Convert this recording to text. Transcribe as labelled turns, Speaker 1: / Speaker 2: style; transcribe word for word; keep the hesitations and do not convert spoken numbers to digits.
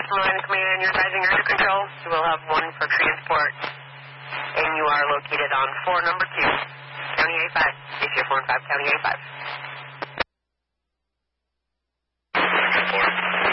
Speaker 1: Line Command, you're advising under control. You will have one for transport, and you are located on floor number two, County A five. It's your four and five, County A five.